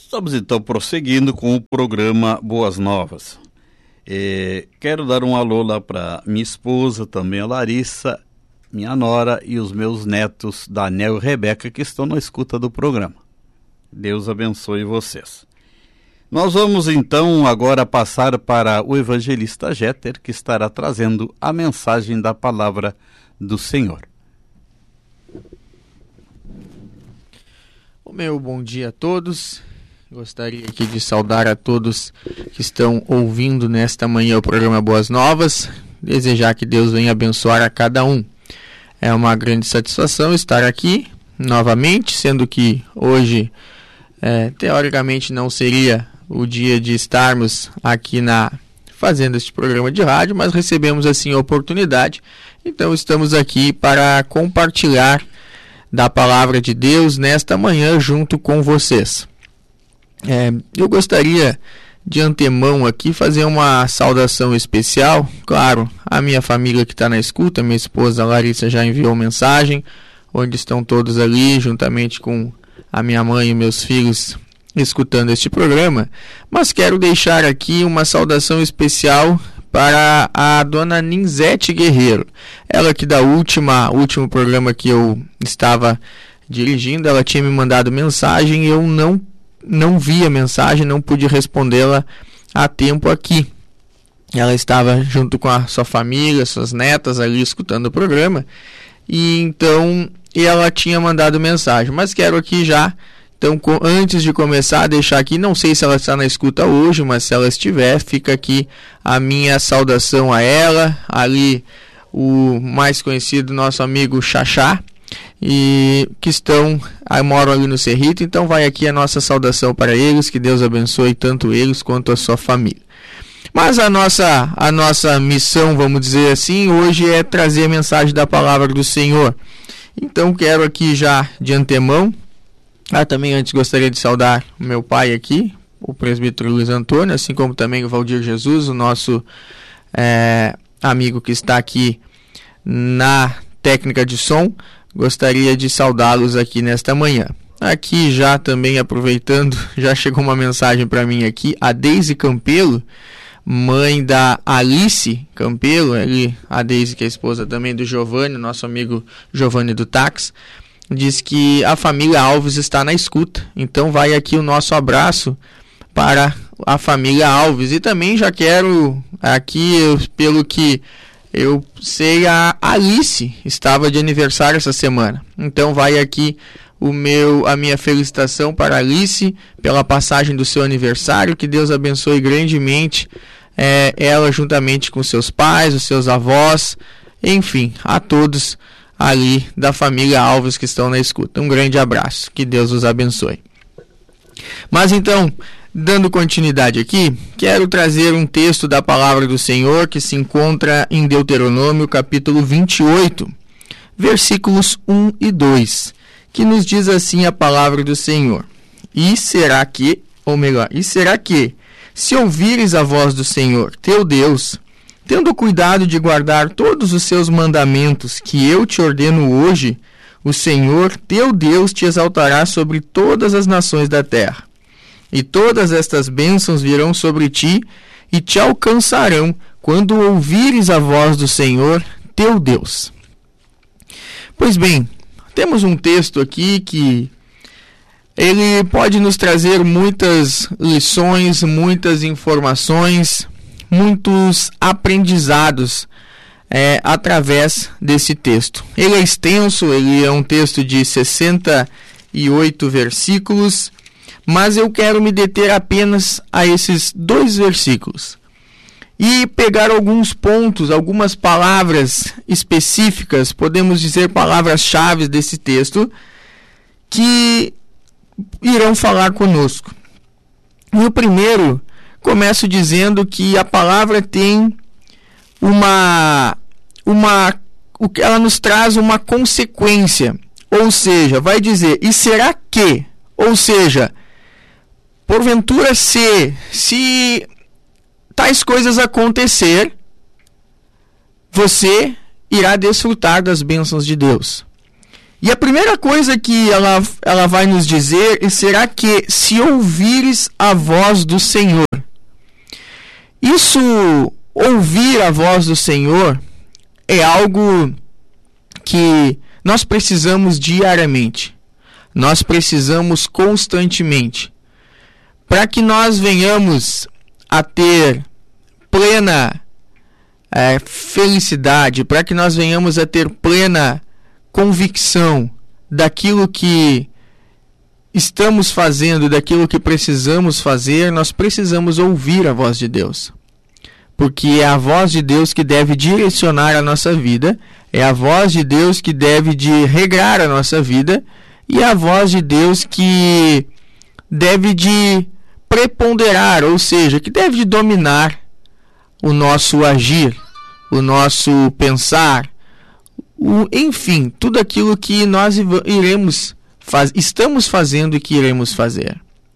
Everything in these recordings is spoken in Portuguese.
Estamos então prosseguindo com o programa Boas Novas. Quero dar um alô lá para minha esposa, também a Larissa, minha nora e os meus netos, Daniel e Rebeca, que estão na escuta do programa. Deus abençoe vocês. Nós vamos então agora passar para o evangelista Jeter, que estará trazendo a mensagem da palavra do Senhor. O meu bom dia a todos. Gostaria aqui de saudar a todos que estão ouvindo nesta manhã o programa Boas Novas. Desejar que Deus venha abençoar a cada um. É uma grande satisfação estar aqui novamente, sendo que hoje, teoricamente, não seria o dia de estarmos aqui fazendo este programa de rádio, mas recebemos assim a oportunidade. Então estamos aqui para compartilhar da palavra de Deus nesta manhã junto com vocês. Eu gostaria de antemão aqui fazer uma saudação especial. Claro, a minha família que está na escuta, minha esposa Larissa já enviou mensagem, onde estão todos ali, juntamente com a minha mãe e meus filhos, escutando este programa. Mas quero deixar aqui uma saudação especial para a dona Ninzete Guerreiro. Ela que da último programa que eu estava dirigindo, ela tinha me mandado mensagem e eu não vi a mensagem, não pude respondê-la a tempo aqui. Ela estava junto com a sua família, suas netas ali escutando o programa, e então ela tinha mandado mensagem, mas quero aqui já, então antes de começar, deixar aqui, não sei se ela está na escuta hoje, mas se ela estiver, fica aqui a minha saudação a ela, ali o mais conhecido, nosso amigo Xaxá, e que moram ali no Cerrito. Então vai aqui a nossa saudação para eles, que Deus abençoe tanto eles quanto a sua família. Mas a nossa missão, vamos dizer assim, hoje é trazer a mensagem da palavra do Senhor. Então quero aqui já de antemão, também antes gostaria de saudar o meu pai aqui, o presbítero Luiz Antônio, assim como também o Valdir Jesus, o nosso amigo que está aqui na técnica de som. Gostaria de saudá-los aqui nesta manhã. Aqui já também aproveitando, já chegou uma mensagem para mim aqui, a Deise Campelo, mãe da Alice Campelo, a Deise que é a esposa também do Giovanni, nosso amigo Giovanni do táxi, diz que a família Alves está na escuta. Então vai aqui o nosso abraço para a família Alves. E também já quero aqui, pelo que eu sei, a Alice estava de aniversário essa semana. Então vai aqui a minha felicitação para a Alice pela passagem do seu aniversário. Que Deus abençoe grandemente ela juntamente com seus pais, os seus avós, enfim, a todos ali da família Alves que estão na escuta. Um grande abraço. Que Deus os abençoe. Mas então, dando continuidade aqui, quero trazer um texto da palavra do Senhor que se encontra em Deuteronômio, capítulo 28, versículos 1 e 2, que nos diz assim a palavra do Senhor: E será que, se ouvires a voz do Senhor, teu Deus, tendo cuidado de guardar todos os seus mandamentos que eu te ordeno hoje, o Senhor, teu Deus, te exaltará sobre todas as nações da terra. E todas estas bênçãos virão sobre ti e te alcançarão quando ouvires a voz do Senhor, teu Deus. Pois bem, temos um texto aqui que ele pode nos trazer muitas lições, muitas informações, muitos aprendizados através desse texto. Ele é extenso, ele é um texto de 68 versículos, mas eu quero me deter apenas a esses 2 versículos e pegar alguns pontos, algumas palavras específicas, podemos dizer palavras-chave desse texto, que irão falar conosco. E o primeiro, começo dizendo que a palavra tem ela nos traz uma consequência, ou seja, vai dizer, e será que, ou seja, porventura se tais coisas acontecer, você irá desfrutar das bênçãos de Deus. E a primeira coisa que ela vai nos dizer será que se ouvires a voz do Senhor. Isso, ouvir a voz do Senhor, é algo que nós precisamos diariamente. Nós precisamos constantemente. Para que nós venhamos a ter plena felicidade, para que nós venhamos a ter plena convicção daquilo que estamos fazendo, daquilo que precisamos fazer, nós precisamos ouvir a voz de Deus. Porque é a voz de Deus que deve direcionar a nossa vida, é a voz de Deus que deve regrar a nossa vida, e é a voz de Deus que deve de preponderar, ou seja, que deve de dominar o nosso agir, o nosso pensar, enfim, tudo aquilo que nós estamos fazendo e que iremos fazer.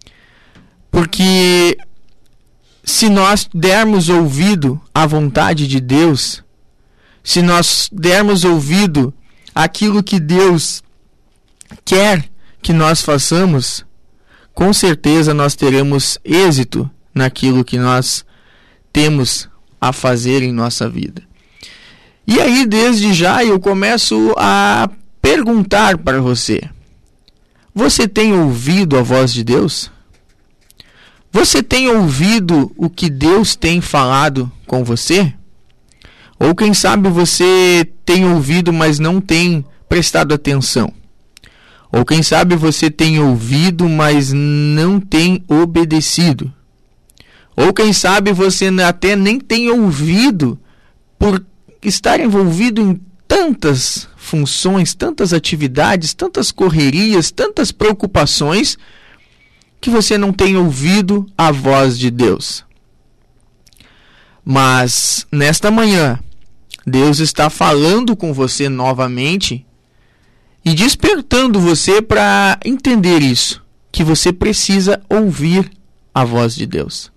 Porque se nós dermos ouvido à vontade de Deus, se nós dermos ouvido àquilo que Deus quer que nós façamos, com certeza nós teremos êxito naquilo que nós temos a fazer em nossa vida. E aí, desde já, eu começo a perguntar para você: você tem ouvido a voz de Deus? Você tem ouvido o que Deus tem falado com você? Ou quem sabe você tem ouvido, mas não tem prestado atenção? Ou quem sabe você tem ouvido, mas não tem obedecido? Ou quem sabe você até nem tem ouvido por estar envolvido em tantas funções, tantas atividades, tantas correrias, tantas preocupações, que você não tem ouvido a voz de Deus. Mas nesta manhã, Deus está falando com você novamente e despertando você para entender isso, que você precisa ouvir a voz de Deus.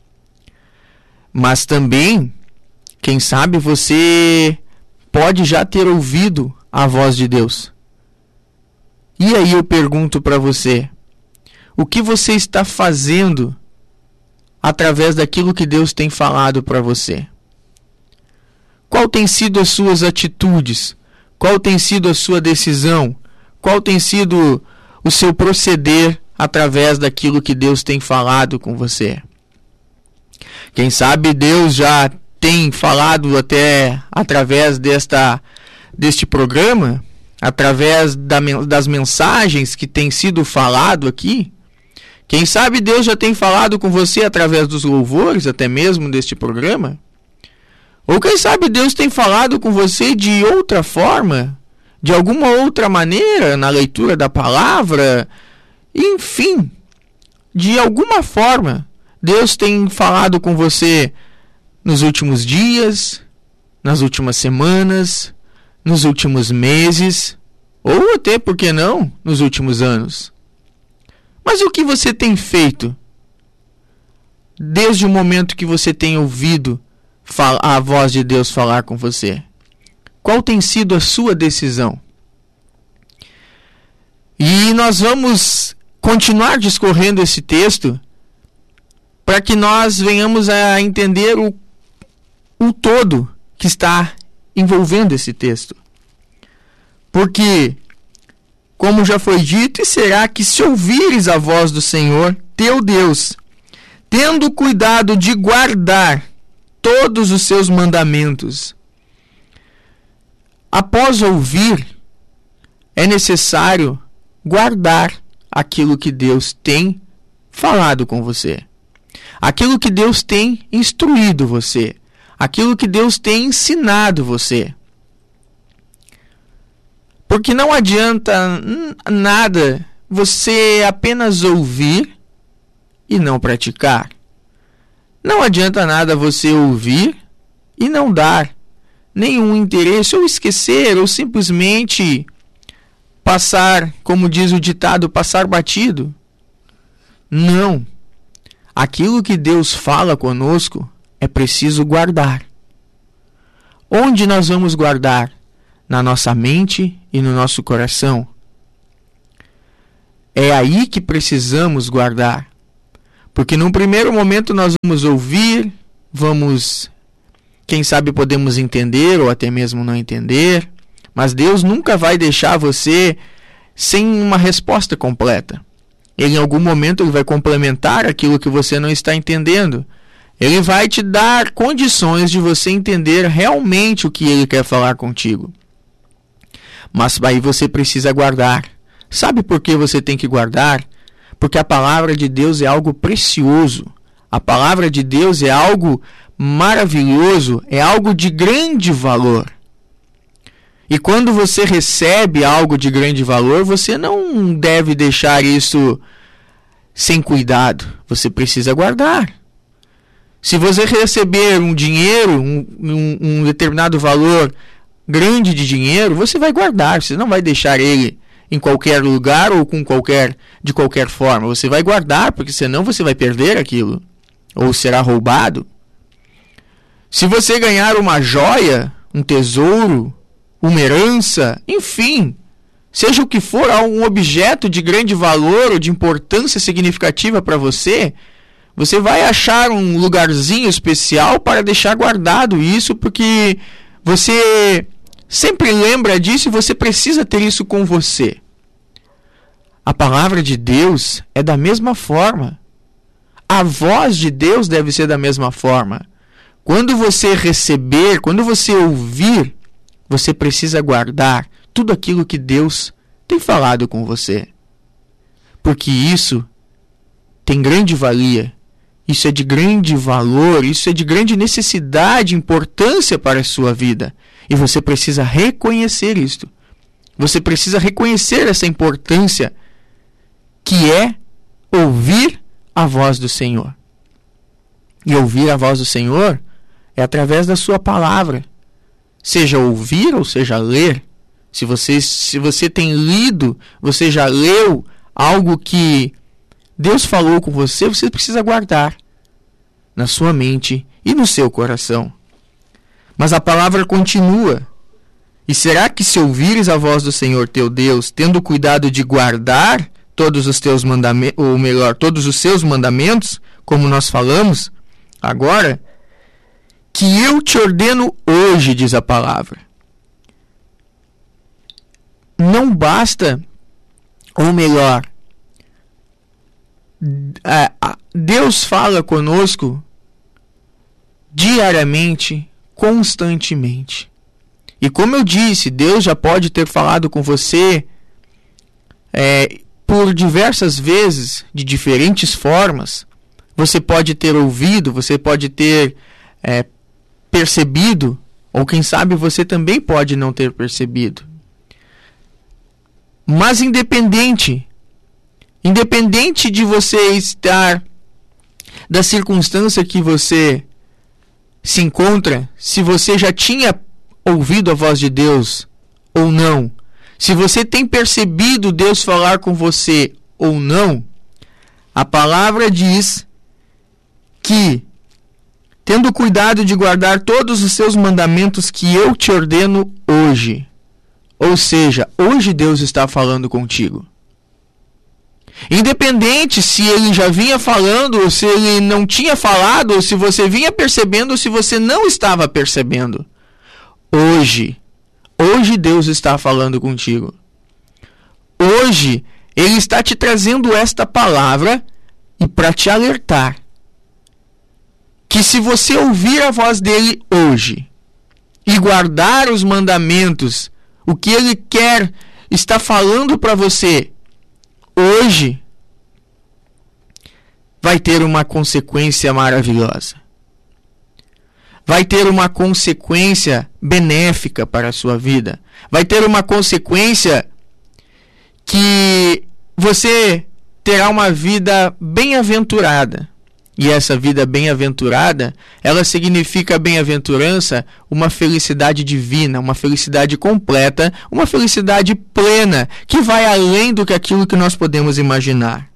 Mas também, quem sabe você pode já ter ouvido a voz de Deus. E aí eu pergunto para você: o que você está fazendo através daquilo que Deus tem falado para você? Qual tem sido as suas atitudes? Qual tem sido a sua decisão? Qual tem sido o seu proceder através daquilo que Deus tem falado com você? Quem sabe Deus já tem falado até através deste programa, através das mensagens que tem sido falado aqui. Quem sabe Deus já tem falado com você através dos louvores, até mesmo deste programa. Ou quem sabe Deus tem falado com você de outra forma, de alguma outra maneira, na leitura da palavra, enfim, de alguma forma, Deus tem falado com você nos últimos dias, nas últimas semanas, nos últimos meses, ou até, por que não, nos últimos anos. Mas o que você tem feito desde o momento que você tem ouvido a voz de Deus falar com você? Qual tem sido a sua decisão? E nós vamos continuar discorrendo esse texto para que nós venhamos a entender o todo que está envolvendo esse texto. Porque, como já foi dito, e será que se ouvires a voz do Senhor, teu Deus, tendo cuidado de guardar todos os seus mandamentos. Após ouvir, é necessário guardar aquilo que Deus tem falado com você. Aquilo que Deus tem instruído você. Aquilo que Deus tem ensinado você. Porque não adianta nada você apenas ouvir e não praticar. Não adianta nada você ouvir e não dar nenhum interesse, ou esquecer, ou simplesmente passar, como diz o ditado, passar batido. Não. Aquilo que Deus fala conosco é preciso guardar. Onde nós vamos guardar? Na nossa mente e no nosso coração. É aí que precisamos guardar. Porque num primeiro momento nós vamos ouvir, quem sabe podemos entender ou até mesmo não entender, mas Deus nunca vai deixar você sem uma resposta completa. Ele, em algum momento, ele vai complementar aquilo que você não está entendendo. Ele vai te dar condições de você entender realmente o que ele quer falar contigo. Mas aí você precisa guardar. Sabe por que você tem que guardar? Porque a palavra de Deus é algo precioso. A palavra de Deus é algo maravilhoso, é algo de grande valor. E quando você recebe algo de grande valor, você não deve deixar isso sem cuidado. Você precisa guardar. Se você receber um dinheiro, um determinado valor grande de dinheiro, você vai guardar. Você não vai deixar ele em qualquer lugar ou de qualquer forma. Você vai guardar, porque senão você vai perder aquilo. Ou será roubado. Se você ganhar uma joia, um tesouro, uma herança, enfim, seja o que for, um objeto de grande valor ou de importância significativa para você, você vai achar um lugarzinho especial para deixar guardado isso, porque você sempre lembra disso e você precisa ter isso com você. A palavra de Deus é da mesma forma. A voz de Deus deve ser da mesma forma. Quando você receber, quando você ouvir, você precisa guardar tudo aquilo que Deus tem falado com você. Porque isso tem grande valia, isso é de grande valor, isso é de grande necessidade, importância para a sua vida. E você precisa reconhecer isto. Você precisa reconhecer essa importância que é ouvir a voz do Senhor. E ouvir a voz do Senhor é através da sua palavra. Seja ouvir ou seja ler. Se você tem lido, você já leu algo que Deus falou com você, você precisa guardar na sua mente e no seu coração. Mas a palavra continua. E será que se ouvires a voz do Senhor teu Deus, tendo cuidado de guardar todos os teus mandamentos, ou melhor, todos os seus mandamentos, como nós falamos agora, que eu te ordeno hoje, diz a palavra. Não basta, ou melhor, Deus fala conosco diariamente, constantemente. E como eu disse, Deus já pode ter falado com você por diversas vezes, de diferentes formas. Você pode ter ouvido, você pode ter percebido, ou quem sabe você também pode não ter percebido. Mas independente de você estar, da circunstância que você se encontra, se você já tinha ouvido a voz de Deus ou não, se você tem percebido Deus falar com você ou não, a palavra diz que, tendo cuidado de guardar todos os seus mandamentos que eu te ordeno hoje. Ou seja, hoje Deus está falando contigo. Independente se ele já vinha falando, ou se ele não tinha falado, ou se você vinha percebendo, ou se você não estava percebendo. Hoje Deus está falando contigo. Hoje ele está te trazendo esta palavra e para te alertar que se você ouvir a voz dele hoje e guardar os mandamentos, o que ele está falando para você hoje, vai ter uma consequência maravilhosa. Vai ter uma consequência benéfica para a sua vida. Vai ter uma consequência que você terá uma vida bem-aventurada. E essa vida bem-aventurada, ela significa bem-aventurança, uma felicidade divina, uma felicidade completa, uma felicidade plena, que vai além do que aquilo que nós podemos imaginar.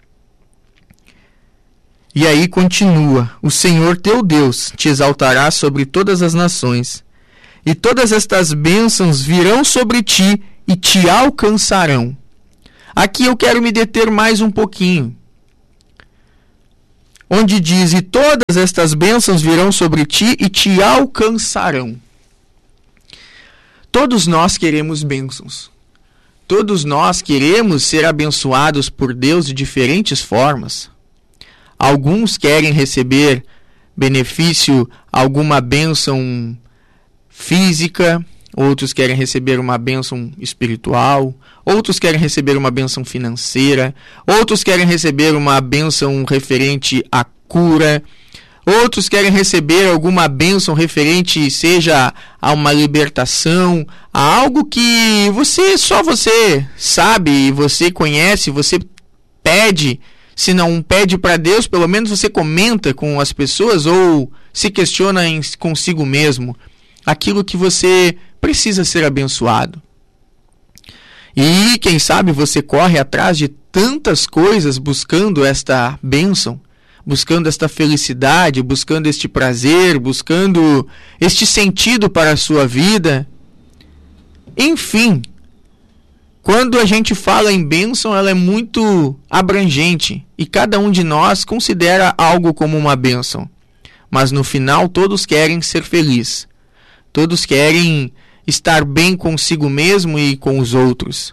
E aí continua: o Senhor teu Deus te exaltará sobre todas as nações, e todas estas bênçãos virão sobre ti e te alcançarão. Aqui eu quero me deter mais um pouquinho, onde diz: e todas estas bênçãos virão sobre ti e te alcançarão. Todos nós queremos bênçãos. Todos nós queremos ser abençoados por Deus de diferentes formas. Alguns querem receber benefício, alguma bênção física, outros querem receber uma bênção espiritual, outros querem receber uma bênção financeira, outros querem receber uma bênção referente à cura, outros querem receber alguma bênção referente, seja a uma libertação, a algo que só você sabe, você conhece, você pede. Se não pede para Deus, pelo menos você comenta com as pessoas ou se questiona consigo mesmo aquilo que você precisa ser abençoado. E quem sabe você corre atrás de tantas coisas buscando esta bênção, buscando esta felicidade, buscando este prazer, buscando este sentido para a sua vida. Enfim, quando a gente fala em bênção, ela é muito abrangente e cada um de nós considera algo como uma bênção. Mas no final todos querem ser felizes. Todos querem estar bem consigo mesmo e com os outros.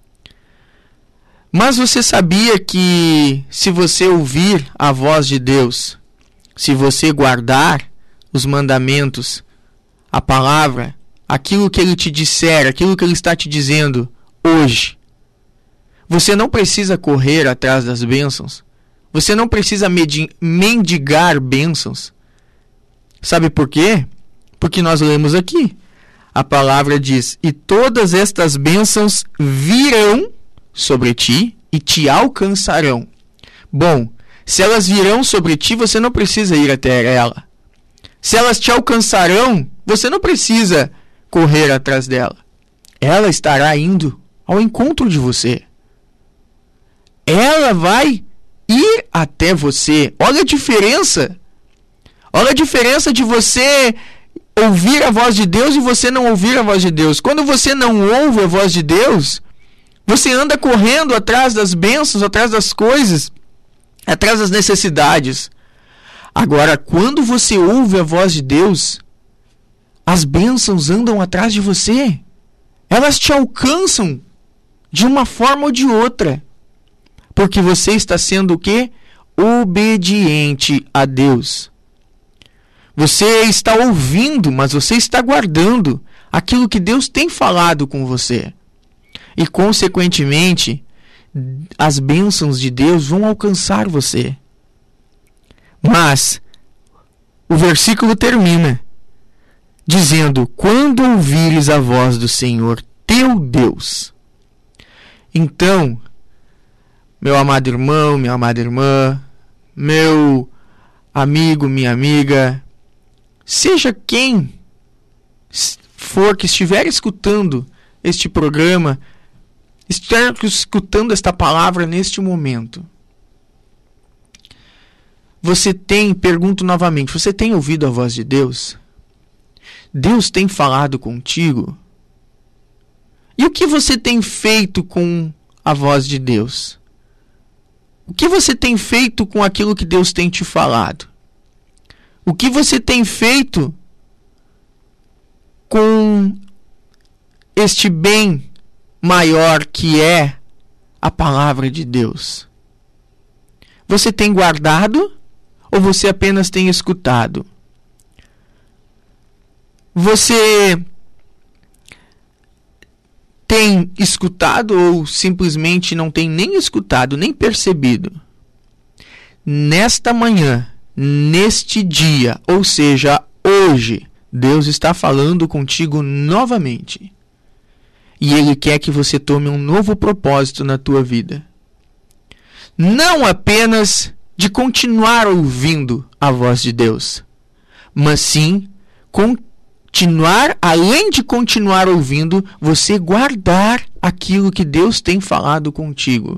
Mas você sabia que se você ouvir a voz de Deus, se você guardar os mandamentos, a palavra, aquilo que Ele te disser, aquilo que Ele está te dizendo hoje, você não precisa correr atrás das bênçãos, você não precisa mendigar bênçãos. Sabe por quê? Porque nós lemos aqui, a palavra diz: e todas estas bênçãos virão sobre ti e te alcançarão. Bom, se elas virão sobre ti, você não precisa ir até ela. Se elas te alcançarão, você não precisa correr atrás dela. Ela estará indo ao encontro de você. Ela vai ir até você. Olha a diferença. Olha a diferença de você ouvir a voz de Deus e você não ouvir a voz de Deus. Quando você não ouve a voz de Deus, você anda correndo atrás das bênçãos, atrás das coisas, atrás das necessidades. Agora, quando você ouve a voz de Deus, as bênçãos andam atrás de você. Elas te alcançam de uma forma ou de outra. Porque você está sendo o quê? Obediente a Deus. Você está ouvindo, mas você está guardando aquilo que Deus tem falado com você. E, consequentemente, as bênçãos de Deus vão alcançar você. Mas o versículo termina dizendo: quando ouvires a voz do Senhor teu Deus. Então, meu amado irmão, minha amada irmã, meu amigo, minha amiga, seja quem for que estiver escutando este programa, estiver escutando esta palavra neste momento, pergunto novamente, você tem ouvido a voz de Deus? Deus tem falado contigo? E o que você tem feito com a voz de Deus? O que você tem feito com aquilo que Deus tem te falado? O que você tem feito com este bem maior que é a palavra de Deus? Você tem guardado ou você apenas tem escutado? Você tem escutado ou simplesmente não tem nem escutado, nem percebido? Nesta manhã, neste dia, ou seja, hoje, Deus está falando contigo novamente. E Ele quer que você tome um novo propósito na tua vida. Não apenas de continuar ouvindo a voz de Deus, mas sim continuar, além de continuar ouvindo, você guardar aquilo que Deus tem falado contigo.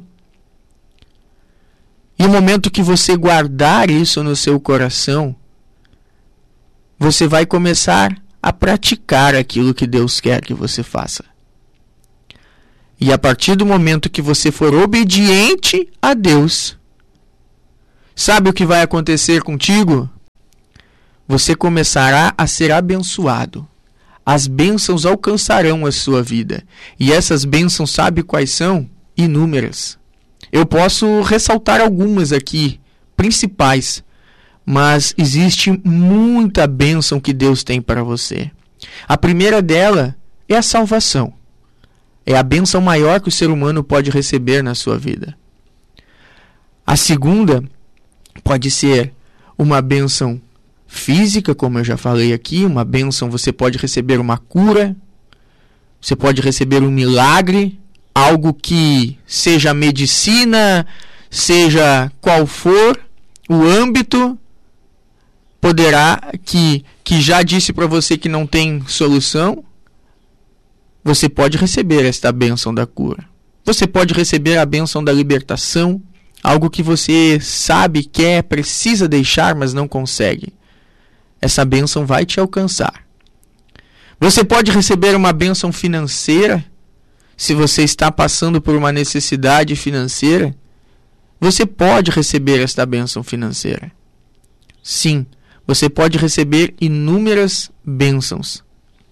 E no momento que você guardar isso no seu coração, você vai começar a praticar aquilo que Deus quer que você faça. E a partir do momento que você for obediente a Deus, sabe o que vai acontecer contigo? Você começará a ser abençoado. As bênçãos alcançarão a sua vida. E essas bênçãos, sabe quais são? Inúmeras. Eu posso ressaltar algumas aqui, principais. Mas existe muita bênção que Deus tem para você. A primeira dela é a salvação. É a bênção maior que o ser humano pode receber na sua vida. A segunda pode ser uma bênção física, como eu já falei aqui. Uma bênção, você pode receber uma cura. Você pode receber um milagre. Algo que seja medicina, seja qual for o âmbito, poderá, que já disse para você que não tem solução, você pode receber esta bênção da cura. Você pode receber a bênção da libertação, algo que você sabe, quer, precisa deixar, mas não consegue. Essa bênção vai te alcançar. Você pode receber uma bênção financeira, se você está passando por uma necessidade financeira, você pode receber esta bênção financeira. Sim, você pode receber inúmeras bênçãos.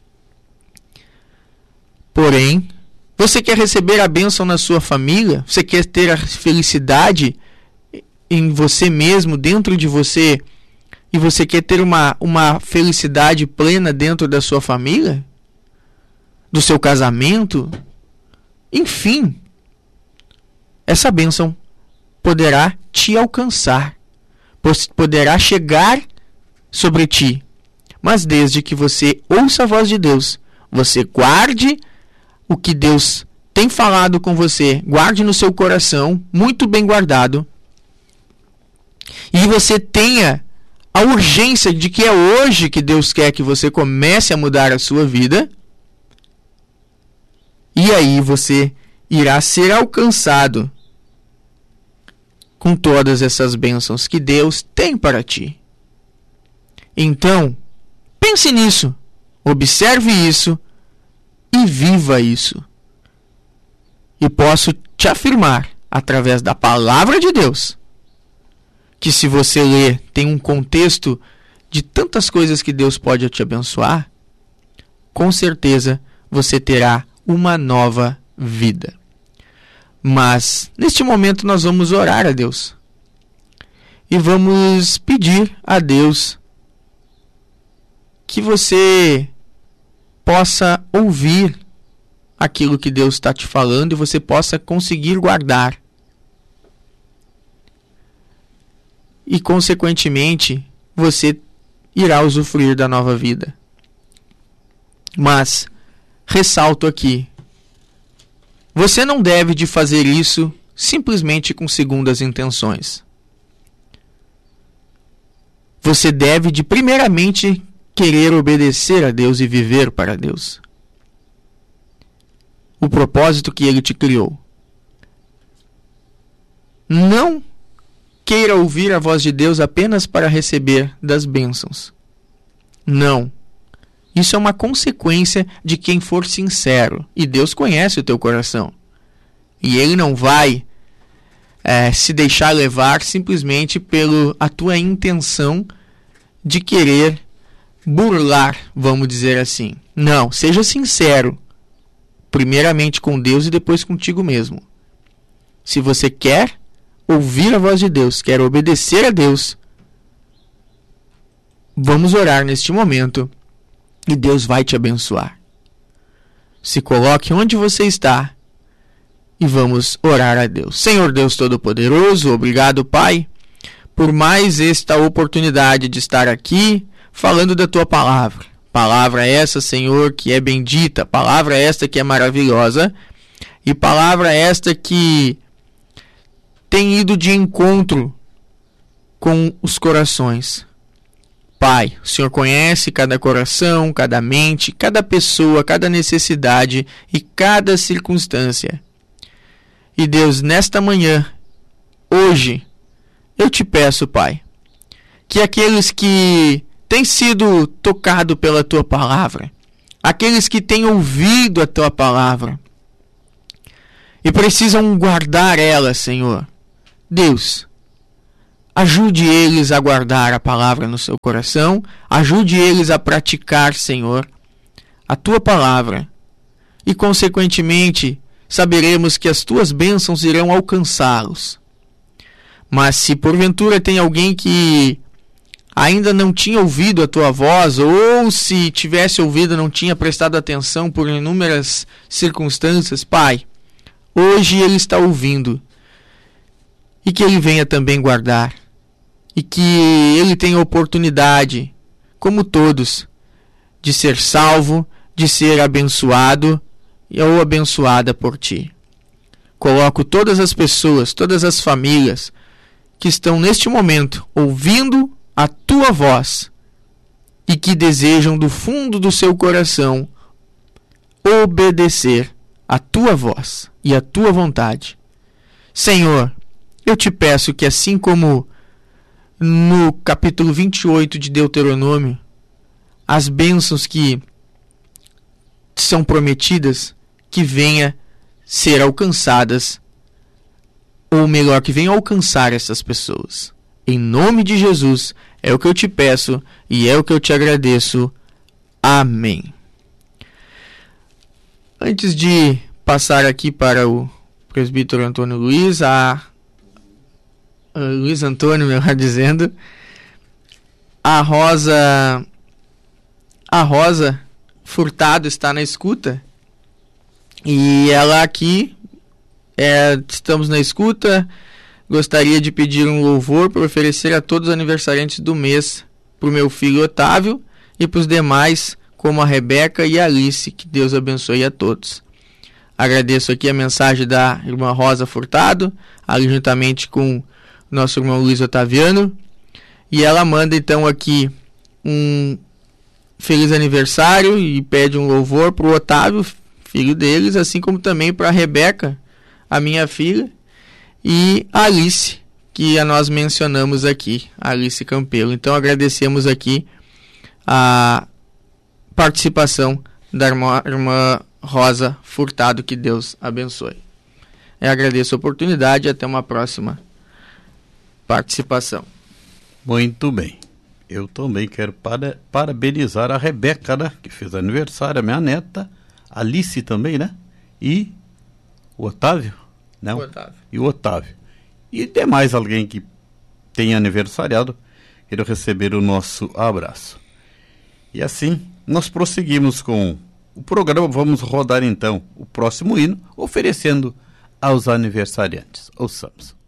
Porém, você quer receber a bênção na sua família? Você quer ter a felicidade em você mesmo, dentro de você? E você quer ter uma felicidade plena dentro da sua família? Do seu casamento? Enfim, essa bênção poderá te alcançar, poderá chegar sobre ti. Mas desde que você ouça a voz de Deus, você guarde o que Deus tem falado com você, guarde no seu coração, muito bem guardado, e você tenha a urgência de que é hoje que Deus quer que você comece a mudar a sua vida, e aí você irá ser alcançado com todas essas bênçãos que Deus tem para ti. Então, pense nisso, observe isso e viva isso. E posso te afirmar, através da palavra de Deus, que se você ler, tem um contexto de tantas coisas que Deus pode te abençoar, com certeza você terá uma nova vida. Mas, neste momento, nós vamos orar a Deus. E vamos pedir a Deus que você possa ouvir aquilo que Deus está te falando e você possa conseguir guardar. E, consequentemente, você irá usufruir da nova vida. Mas, ressalto aqui, você não deve de fazer isso simplesmente com segundas intenções. Você deve de primeiramente querer obedecer a Deus e viver para Deus. O propósito que Ele te criou. Não queira ouvir a voz de Deus apenas para receber das bênçãos. Não. Isso é uma consequência de quem for sincero. E Deus conhece o teu coração. E Ele não vai se deixar levar simplesmente pela tua intenção de querer burlar, vamos dizer assim. Não, seja sincero. Primeiramente com Deus e depois contigo mesmo. Se você quer ouvir a voz de Deus, quer obedecer a Deus, vamos orar neste momento. E Deus vai te abençoar. Se coloque onde você está e vamos orar a Deus. Senhor Deus Todo-Poderoso, obrigado, Pai, por mais esta oportunidade de estar aqui falando da Tua palavra. Palavra essa, Senhor, que é bendita, palavra esta que é maravilhosa e palavra esta que tem ido de encontro com os corações. Pai, o Senhor conhece cada coração, cada mente, cada pessoa, cada necessidade e cada circunstância. E Deus, nesta manhã, hoje, eu te peço, Pai, que aqueles que têm sido tocados pela Tua palavra, aqueles que têm ouvido a Tua palavra, e precisam guardar ela, Senhor. Deus, ajude eles a guardar a palavra no seu coração, ajude eles a praticar, Senhor, a tua palavra, e consequentemente saberemos que as tuas bênçãos irão alcançá-los. Mas se porventura tem alguém que ainda não tinha ouvido a tua voz, ou se tivesse ouvido não tinha prestado atenção por inúmeras circunstâncias, Pai, hoje ele está ouvindo, e que ele venha também guardar, e que ele tenha oportunidade, como todos, de ser salvo, de ser abençoado ou abençoada por ti. Coloco todas as pessoas, todas as famílias que estão neste momento ouvindo a tua voz e que desejam do fundo do seu coração obedecer a tua voz e a tua vontade. Senhor, eu te peço que assim como no capítulo 28 de Deuteronômio, as bênçãos que são prometidas, que venha ser alcançadas, ou melhor, que venha alcançar essas pessoas. Em nome de Jesus, é o que eu te peço e é o que eu te agradeço. Amém. Antes de passar aqui para o presbítero Antônio Luiz, Luiz Antônio, melhor dizendo, a Rosa Furtado está na escuta, e ela aqui, estamos na escuta. Gostaria de pedir um louvor para oferecer a todos os aniversariantes do mês, para o meu filho Otávio e para os demais, como a Rebeca e a Alice. Que Deus abençoe a todos. Agradeço aqui a mensagem da irmã Rosa Furtado, ali juntamente com nosso irmão Luiz Otaviano, e ela manda então aqui um feliz aniversário e pede um louvor para o Otávio, filho deles, assim como também para a Rebeca, a minha filha, e a Alice, que nós mencionamos aqui, a Alice Campelo. Então agradecemos aqui a participação da irmã Rosa Furtado. Que Deus abençoe. Eu agradeço a oportunidade e até uma próxima participação. Muito bem. Eu também quero parabenizar a Rebeca, né, que fez aniversário, a minha neta, a Alice também, né? E o Otávio? Não? Otávio. E o Otávio. E demais alguém que tenha aniversariado, quero receber o nosso abraço. E assim, nós prosseguimos com o programa. Vamos rodar então o próximo hino, oferecendo aos aniversariantes. Ouçamos.